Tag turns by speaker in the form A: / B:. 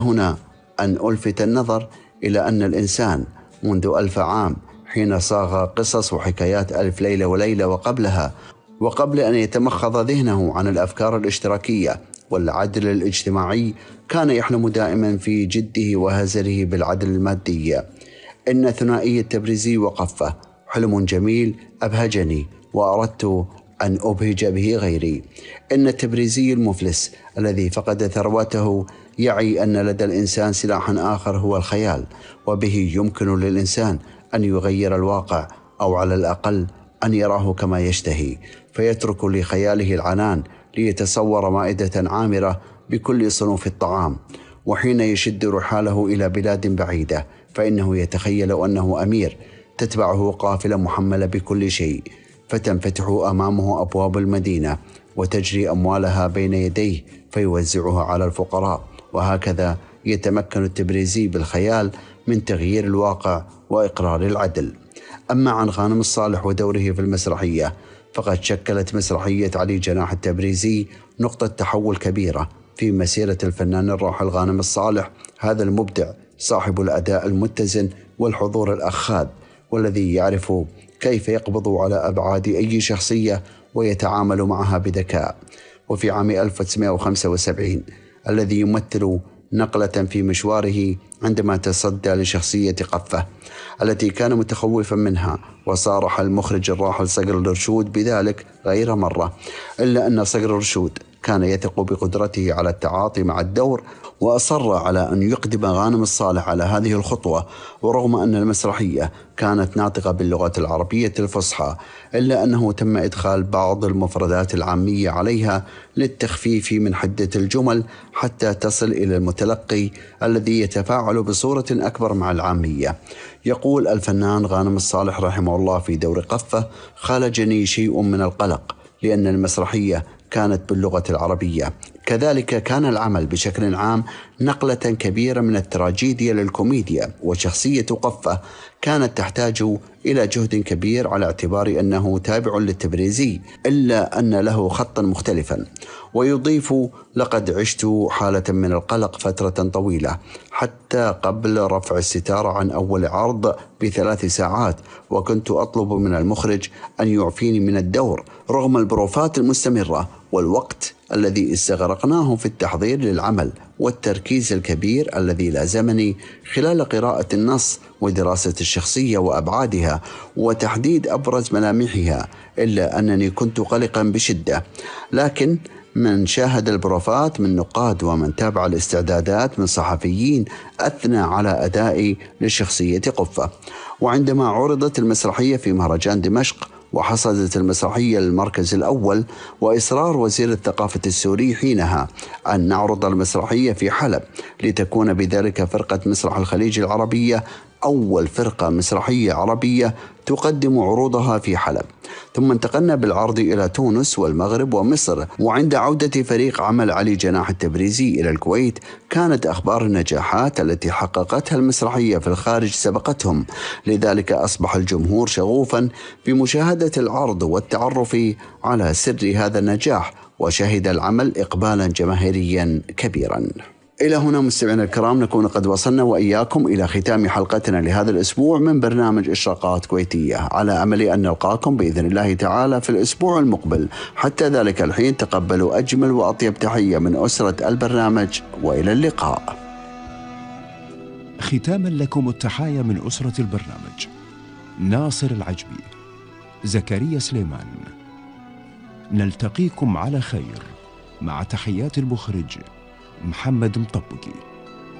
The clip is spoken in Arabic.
A: هنا أن ألفت النظر إلى أن الإنسان منذ 1000 عام حين صاغ قصص وحكايات ألف ليلة وليلة وقبلها، وقبل أن يتمخض ذهنه عن الأفكار الاشتراكية والعدل الاجتماعي، كان يحلم دائما في جده وهزله بالعدل المادي. إن ثنائي التبريزي وقفة حلم جميل أبهجني وأردت أن أبهج به غيري. إن التبريزي المفلس الذي فقد ثروته يعي أن لدى الإنسان سلاحا آخر هو الخيال، وبه يمكن للإنسان أن يغير الواقع، أو على الأقل أن يراه كما يشتهي، فيترك لخياله العنان ليتصور مائدة عامرة بكل صنوف الطعام. وحين يشد رحاله إلى بلاد بعيدة فإنه يتخيل أنه أمير تتبعه قافلة محملة بكل شيء، فتنفتح أمامه أبواب المدينة وتجري أموالها بين يديه فيوزعها على الفقراء. وهكذا يتمكن التبريزي بالخيال من تغيير الواقع وإقرار العدل. أما عن غانم الصالح ودوره في المسرحية، فقد شكلت مسرحية علي جناح التبريزي نقطة تحول كبيرة في مسيرة الفنان الراحل غانم الصالح، هذا المبدع صاحب الأداء المتزن والحضور الأخاذ، والذي يعرف كيف يقبض على أبعاد أي شخصية ويتعامل معها بذكاء. وفي عام 1975 الذي يمثل نقلة في مشواره عندما تصدى لشخصية قفة التي كان متخوفا منها، وصارح المخرج الراحل صقر الرشود بذلك غير مرة، إلا أن صقر الرشود كان يثق بقدرته على التعاطي مع الدور، وأصر على أن يقدم غانم الصالح على هذه الخطوة. ورغم أن المسرحية كانت ناطقة باللغة العربية الفصحى، إلا أنه تم إدخال بعض المفردات العامية عليها للتخفيف من حدة الجمل حتى تصل إلى المتلقي الذي يتفاعل بصورة أكبر مع العامية. يقول الفنان غانم الصالح رحمه الله في دور قفة: خالجني شيء من القلق لأن المسرحية كانت باللغة العربية. كذلك كان العمل بشكل عام نقلة كبيرة من التراجيديا للكوميديا، وشخصية قفة كانت تحتاج إلى جهد كبير على اعتبار أنه تابع للتبريزي، إلا أن له خطا مختلفا. ويضيف: لقد عشت حالة من القلق فترة طويلة حتى قبل رفع الستار عن أول عرض ب3 ساعات، وكنت أطلب من المخرج أن يعفيني من الدور رغم البروفات المستمرة والوقت الذي استغرقناه في التحضير للعمل والتركيز الكبير الذي لازمني خلال قراءة النص ودراسة الشخصية وأبعادها وتحديد أبرز ملامحها، إلا أنني كنت قلقا بشدة. لكن من شاهد البروفات من نقاد ومن تابع الاستعدادات من صحفيين أثنى على أدائي لشخصية قفة. وعندما عرضت المسرحية في مهرجان دمشق وحصدت المسرحية المركز الأول، وإصرار وزير الثقافة السوري حينها أن نعرض المسرحية في حلب لتكون بذلك فرقة مسرح الخليج العربية أول فرقة مسرحية عربية تقدم عروضها في حلب. ثم انتقلنا بالعرض إلى تونس والمغرب ومصر. وعند عودة فريق عمل علي جناح التبريزي إلى الكويت، كانت أخبار النجاحات التي حققتها المسرحية في الخارج سبقتهم، لذلك أصبح الجمهور شغوفا بمشاهدة العرض والتعرف على سر هذا النجاح، وشهد العمل إقبالا جماهيريا كبيرا. إلى هنا مستمعينا الكرام نكون قد وصلنا وإياكم إلى ختام حلقتنا لهذا الأسبوع من برنامج إشراقات كويتية، على أمل أن نلقاكم بإذن الله تعالى في الأسبوع المقبل. حتى ذلك الحين تقبلوا أجمل وأطيب تحية من أسرة البرنامج، وإلى اللقاء.
B: ختاما لكم التحايا من أسرة البرنامج: ناصر العجبي، زكريا سليمان. نلتقيكم على خير، مع تحيات المخرج محمد مطبقي.